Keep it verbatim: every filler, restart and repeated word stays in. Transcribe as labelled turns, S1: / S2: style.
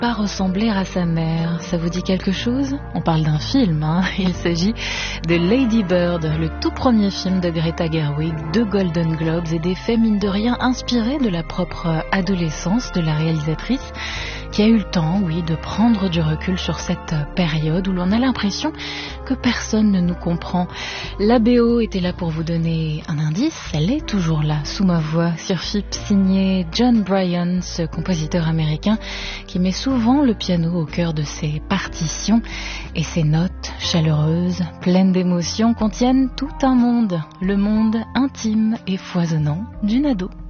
S1: pas ressembler à sa mère. Ça vous dit quelque chose? On parle d'un film, hein. Il s'agit de Lady Bird, le tout premier film de Greta Gerwig, deux Golden Globes et des faits mine de rien inspirés de la propre adolescence de la réalisatrice, qui a eu le temps, oui, de prendre du recul sur cette période où l'on a l'impression que personne ne nous comprend. La B O était là pour vous donner un indice, elle est toujours là, sous ma voix, sur F I P, signé John Bryan, ce compositeur américain qui met souvent le piano au cœur de ses partitions, et ses notes chaleureuses, pleines d'émotions, contiennent tout un monde, le monde intime et foisonnant d'une ado.